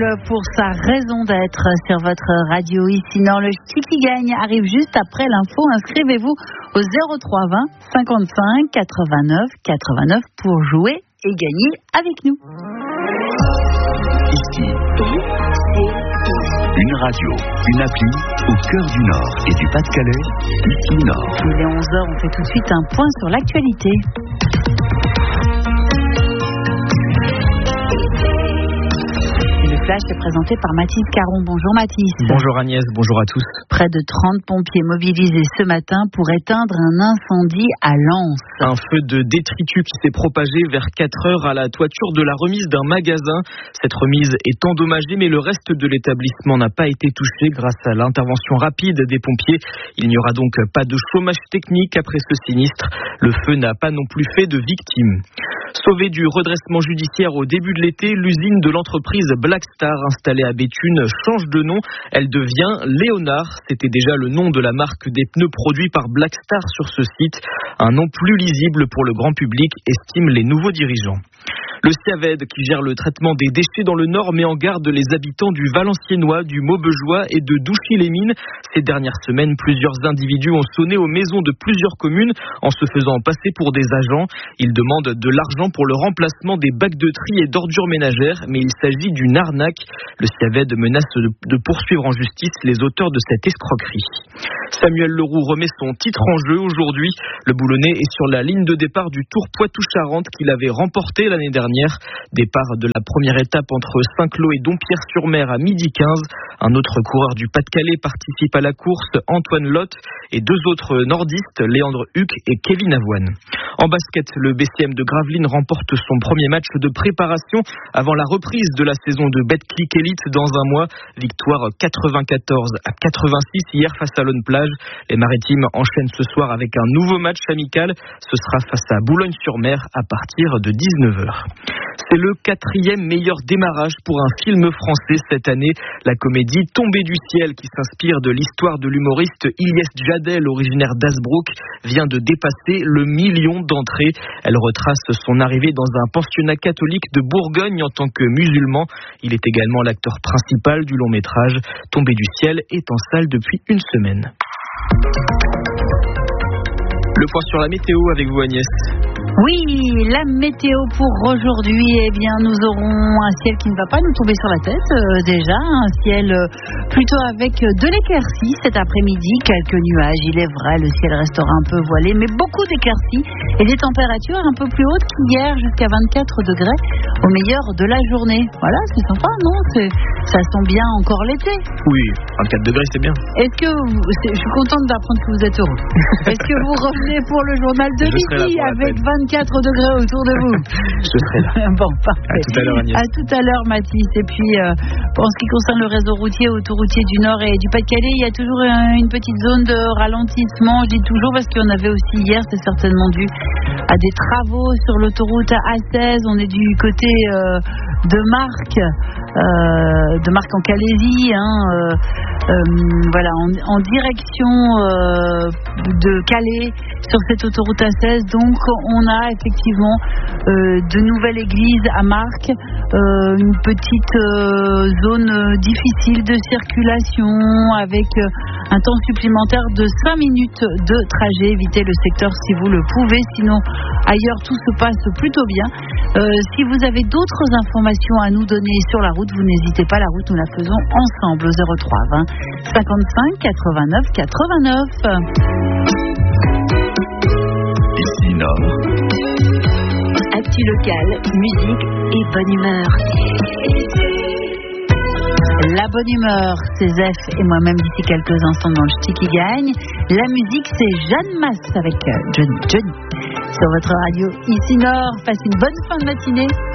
pour sa raison d'être sur votre radio ici Nord. Le Ch'ti qui gagne arrive juste après l'info. Inscrivez-vous au 03 20 55 89 89 pour jouer et gagner avec nous. Ici, une radio, une appli au cœur du Nord et du Pas-de-Calais, ici Nord. Il est 11h, on fait tout de suite un point sur l'actualité. Le flash est présenté par Mathis Caron. Bonjour Mathis. Bonjour Agnès, bonjour à tous. Près de 30 pompiers mobilisés ce matin pour éteindre un incendie à Lens. Un feu de détritus qui s'est propagé vers 4 heures à la toiture de la remise d'un magasin. Cette remise est endommagée, mais le reste de l'établissement n'a pas été touché grâce à l'intervention rapide des pompiers. Il n'y aura donc pas de chômage technique après ce sinistre. Le feu n'a pas non plus fait de victimes. Sauvée du redressement judiciaire au début de l'été, l'usine de l'entreprise Blackstar installée à Béthune change de nom. Elle devient Léonard. C'était déjà le nom de la marque des pneus produits par Blackstar sur ce site. Un nom plus lisible pour le grand public, estiment les nouveaux dirigeants. Le CIAVED, qui gère le traitement des déchets dans le Nord, met en garde les habitants du Valenciennois, du Maubejois et de Douchy-les-Mines. Ces dernières semaines, plusieurs individus ont sonné aux maisons de plusieurs communes en se faisant passer pour des agents. Ils demandent de l'argent pour le remplacement des bacs de tri et d'ordures ménagères, mais il s'agit d'une arnaque. Le CIAVED menace de poursuivre en justice les auteurs de cette escroquerie. Samuel Leroux remet son titre en jeu aujourd'hui. Le Boulonnais est sur la ligne de départ du Tour Poitou-Charentes qu'il avait remporté l'année dernière. Départ de la première étape entre Saint-Cloud et Dompierre-sur-Mer à 12h15. Un autre coureur du Pas-de-Calais participe à la course, Antoine Lotte, et 2 autres nordistes, Léandre Huck et Kevin Avoine. En basket, le BCM de Gravelines remporte son premier match de préparation avant la reprise de la saison de Betclic Elite dans un mois. Victoire 94-86 hier face à Lonne-Plage. Les Maritimes enchaînent ce soir avec un nouveau match amical. Ce sera face à Boulogne-sur-Mer à partir de 19h. C'est le 4e meilleur démarrage pour un film français cette année. La comédie Tombée du ciel, qui s'inspire de l'histoire de l'humoriste Ilyes Jadel, originaire d'Hasbrook, vient de dépasser le 1 million d'entrées. Elle retrace son arrivée dans un pensionnat catholique de Bourgogne en tant que musulman. Il est également l'acteur principal du long métrage. Tombée du ciel est en salle depuis une semaine. Le point sur la météo avec vous Agnès. Oui, la météo pour aujourd'hui, eh bien, nous aurons un ciel qui ne va pas nous tomber sur la tête, déjà, un ciel plutôt avec de l'éclaircie cet après-midi, quelques nuages, il est vrai, le ciel restera un peu voilé, mais beaucoup d'éclaircies et des températures un peu plus hautes qu'hier, jusqu'à 24 degrés au meilleur de la journée. Voilà, c'est sympa, non? Ça sent bien encore l'été. Oui, 24 degrés, c'est bien. Est-ce que je suis contente d'apprendre que vous êtes heureux. Est-ce que vous revenez pour le journal de midi avec 24 degrés autour de vous? Je serai là. Bon, parfait. À tout à l'heure Agnès. À tout à l'heure Mathis. Et puis, en ce qui concerne le réseau routier, autoroutier du Nord et du Pas-de-Calais, il y a toujours une petite zone de ralentissement. Je dis toujours parce qu'il y en avait aussi hier, c'est certainement dû à des travaux sur l'autoroute A16. On est du côté de Marc en Calaisie, voilà, en direction de Calais sur cette autoroute A16. Donc on a effectivement de nouvelles églises à Marc, une petite zone difficile de circulation avec un temps supplémentaire de 5 minutes de trajet. Évitez le secteur si vous le pouvez, sinon ailleurs tout se passe plutôt bien. Si vous avez d'autres informations à nous donner sur la route, vous n'hésitez pas, la route nous la faisons ensemble au 03 20 55 89 89. Ici Nord. Actu locale, musique et bonne humeur. La bonne humeur, c'est Zef et moi-même d'ici quelques instants dans le Ch'ti qui gagne. La musique, c'est Jeanne Masse avec Johnny. Sur votre radio ici Nord, passez une bonne fin de matinée.